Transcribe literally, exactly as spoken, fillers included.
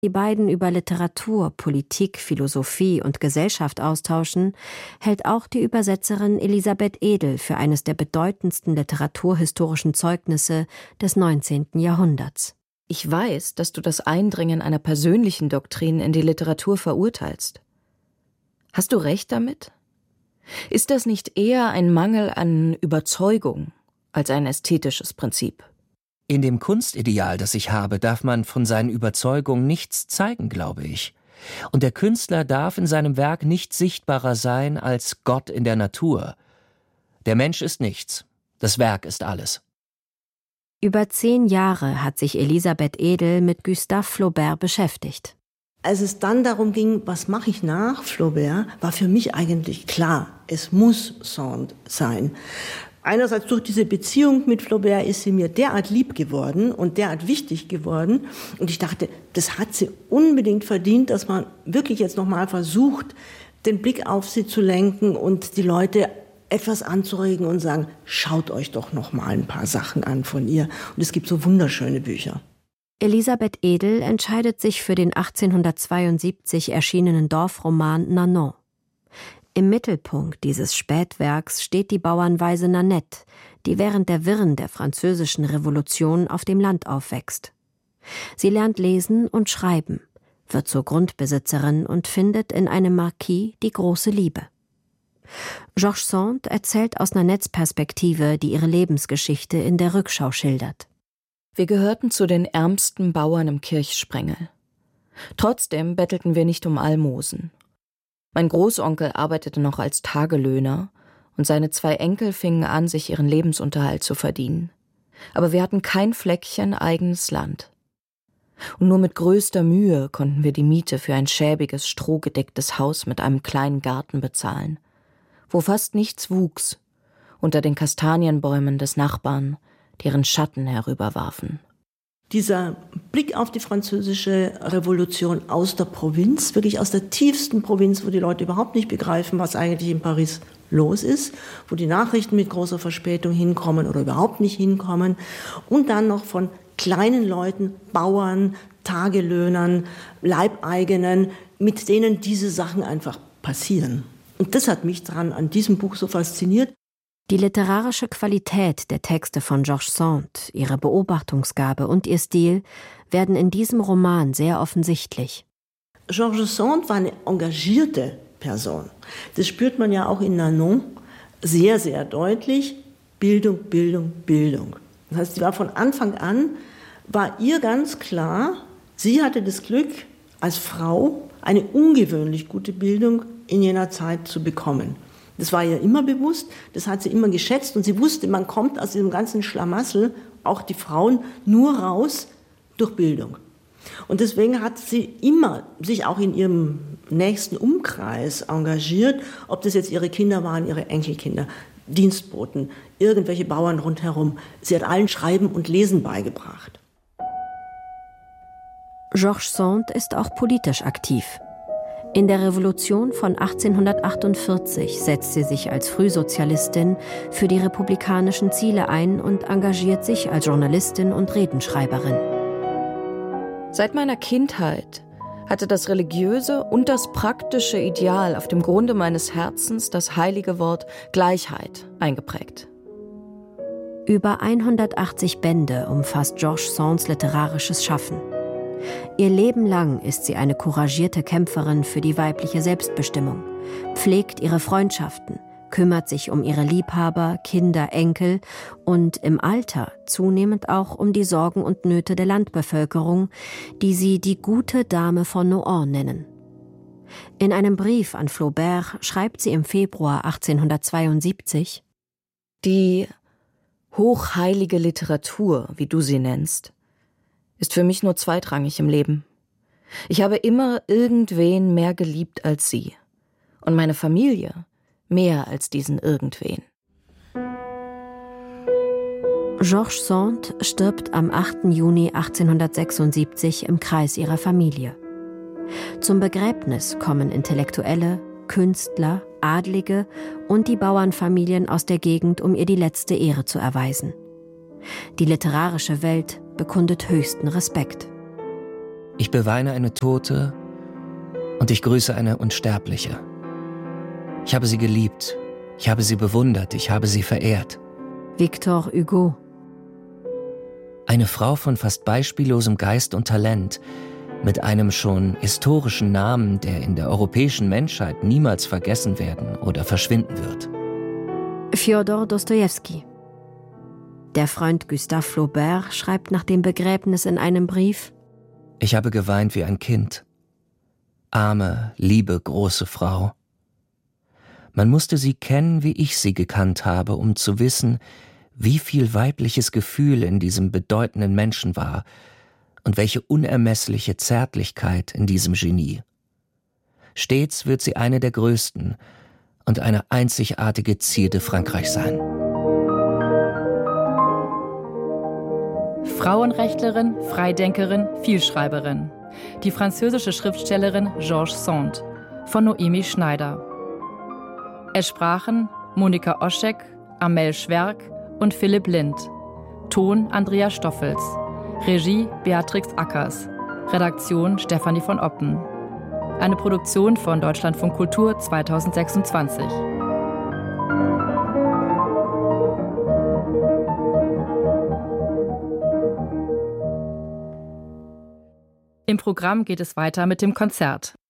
Die beiden über Literatur, Politik, Philosophie und Gesellschaft austauschen, hält auch die Übersetzerin Elisabeth Edel für eines der bedeutendsten literaturhistorischen Zeugnisse des neunzehnten Jahrhunderts. Ich weiß, dass du das Eindringen einer persönlichen Doktrin in die Literatur verurteilst. Hast du recht damit? Ist das nicht eher ein Mangel an Überzeugung als ein ästhetisches Prinzip? In dem Kunstideal, das ich habe, darf man von seinen Überzeugungen nichts zeigen, glaube ich. Und der Künstler darf in seinem Werk nicht sichtbarer sein als Gott in der Natur. Der Mensch ist nichts, das Werk ist alles. Über zehn Jahre hat sich Elisabeth Edel mit Gustave Flaubert beschäftigt. Als es dann darum ging, was mache ich nach Flaubert, war für mich eigentlich klar, es muss Sand sein. Einerseits durch diese Beziehung mit Flaubert ist sie mir derart lieb geworden und derart wichtig geworden. Und ich dachte, das hat sie unbedingt verdient, dass man wirklich jetzt nochmal versucht, den Blick auf sie zu lenken und die Leute etwas anzuregen und sagen, schaut euch doch nochmal ein paar Sachen an von ihr. Und es gibt so wunderschöne Bücher. Elisabeth Edel entscheidet sich für den achtzehnhundertzweiundsiebzig erschienenen Dorfroman Nanon. Im Mittelpunkt dieses Spätwerks steht die Bauernwaise Nanette, die während der Wirren der französischen Revolution auf dem Land aufwächst. Sie lernt lesen und schreiben, wird zur Grundbesitzerin und findet in einem Marquis die große Liebe. George Sand erzählt aus Nanettes Perspektive, die ihre Lebensgeschichte in der Rückschau schildert. Wir gehörten zu den ärmsten Bauern im Kirchsprengel. Trotzdem bettelten wir nicht um Almosen. Mein Großonkel arbeitete noch als Tagelöhner und seine zwei Enkel fingen an, sich ihren Lebensunterhalt zu verdienen. Aber wir hatten kein Fleckchen eigenes Land. Und nur mit größter Mühe konnten wir die Miete für ein schäbiges, strohgedecktes Haus mit einem kleinen Garten bezahlen, wo fast nichts wuchs, unter den Kastanienbäumen des Nachbarn, deren Schatten herüberwarfen. Dieser Blick auf die französische Revolution aus der Provinz, wirklich aus der tiefsten Provinz, wo die Leute überhaupt nicht begreifen, was eigentlich in Paris los ist, wo die Nachrichten mit großer Verspätung hinkommen oder überhaupt nicht hinkommen, und dann noch von kleinen Leuten, Bauern, Tagelöhnern, Leibeigenen, mit denen diese Sachen einfach passieren. Und das hat mich dran an diesem Buch so fasziniert. Die literarische Qualität der Texte von George Sand, ihre Beobachtungsgabe und ihr Stil werden in diesem Roman sehr offensichtlich. George Sand war eine engagierte Person. Das spürt man ja auch in Nanon sehr, sehr deutlich. Bildung, Bildung, Bildung. Das heißt, sie war von Anfang an, war ihr ganz klar, sie hatte das Glück, als Frau eine ungewöhnlich gute Bildung in jener Zeit zu bekommen. Das war ihr immer bewusst, das hat sie immer geschätzt und sie wusste, man kommt aus diesem ganzen Schlamassel, auch die Frauen, nur raus durch Bildung. Und deswegen hat sie immer sich auch in ihrem nächsten Umkreis engagiert, ob das jetzt ihre Kinder waren, ihre Enkelkinder, Dienstboten, irgendwelche Bauern rundherum. Sie hat allen Schreiben und Lesen beigebracht. George Sand ist auch politisch aktiv. In der Revolution von achtzehnhundertachtundvierzig setzt sie sich als Frühsozialistin für die republikanischen Ziele ein und engagiert sich als Journalistin und Redenschreiberin. Seit meiner Kindheit hatte das religiöse und das praktische Ideal auf dem Grunde meines Herzens das heilige Wort Gleichheit eingeprägt. Über hundertachtzig Bände umfasst George Sands literarisches Schaffen. Ihr Leben lang ist sie eine couragierte Kämpferin für die weibliche Selbstbestimmung, pflegt ihre Freundschaften, kümmert sich um ihre Liebhaber, Kinder, Enkel und im Alter zunehmend auch um die Sorgen und Nöte der Landbevölkerung, die sie die gute Dame von Nohant nennen. In einem Brief an Flaubert schreibt sie im Februar achtzehnhundertzweiundsiebzig: Die hochheilige Literatur, wie du sie nennst, ist für mich nur zweitrangig im Leben. Ich habe immer irgendwen mehr geliebt als sie und meine Familie mehr als diesen irgendwen. George Sand stirbt am achten Juni achtzehnhundertsechsundsiebzig im Kreis ihrer Familie. Zum Begräbnis kommen Intellektuelle, Künstler, Adlige und die Bauernfamilien aus der Gegend, um ihr die letzte Ehre zu erweisen. Die literarische Welt bekundet höchsten Respekt. Ich beweine eine Tote und ich grüße eine Unsterbliche. Ich habe sie geliebt, ich habe sie bewundert, ich habe sie verehrt. Victor Hugo. Eine Frau von fast beispiellosem Geist und Talent, mit einem schon historischen Namen, der in der europäischen Menschheit niemals vergessen werden oder verschwinden wird. Fjodor Dostojewski. Der Freund Gustave Flaubert schreibt nach dem Begräbnis in einem Brief: Ich habe geweint wie ein Kind. Arme, liebe, große Frau. Man musste sie kennen, wie ich sie gekannt habe, um zu wissen, wie viel weibliches Gefühl in diesem bedeutenden Menschen war und welche unermessliche Zärtlichkeit in diesem Genie. Stets wird sie eine der größten und eine einzigartige Zierde Frankreichs sein. Frauenrechtlerin, Freidenkerin, Vielschreiberin. Die französische Schriftstellerin Georges Sand von Noemi Schneider. Es sprachen Monika Oschek, Amel Schwerk und Philipp Lind. Ton Andrea Stoffels. Regie Beatrix Ackers. Redaktion Stefanie von Oppen. Eine Produktion von Deutschlandfunk Kultur zweitausendsechsundzwanzig. Im Programm geht es weiter mit dem Konzert.